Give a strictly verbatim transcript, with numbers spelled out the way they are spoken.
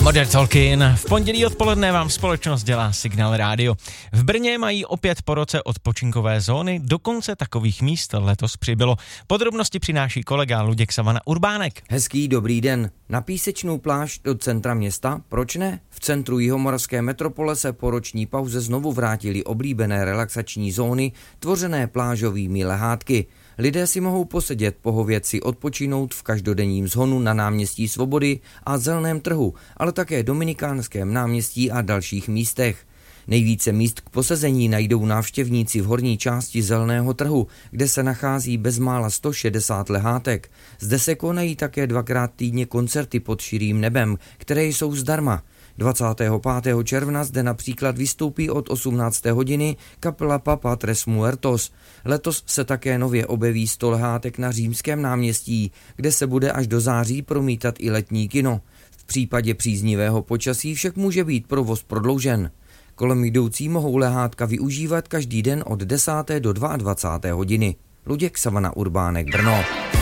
Modern Talking. V pondělí odpoledne vám společnost dělá Signál Rádio. V Brně mají opět po roce odpočinkové zóny, dokonce takových míst letos přibylo. Podrobnosti přináší kolega Luděk Savana Urbánek. Hezký dobrý den. Na písečnou pláž do centra města, proč ne? V centru jihomoravské metropole se po roční pauze znovu vrátily oblíbené relaxační zóny, tvořené plážovými lehátky. Lidé si mohou posedět, pohovět si, odpočinout v každodenním zhonu na náměstí Svobody a Zeleném trhu, ale také Dominikánském náměstí a dalších místech. Nejvíce míst k posezení najdou návštěvníci v horní části Zeleného trhu, kde se nachází bezmála sto šedesát lehátek. Zde se konají také dvakrát týdně koncerty pod širým nebem, které jsou zdarma. dvacátého pátého června zde například vystoupí od osmnácté hodiny kapela Papa Tres Muertos. Letos se také nově objeví sto lehátek na Římském náměstí, kde se bude až do září promítat i letní kino. V případě příznivého počasí však může být provoz prodloužen. Kolem jdoucí mohou lehátka využívat každý den od desáté do dvacáté druhé hodiny. Luděk Savana Urbánek, Brno.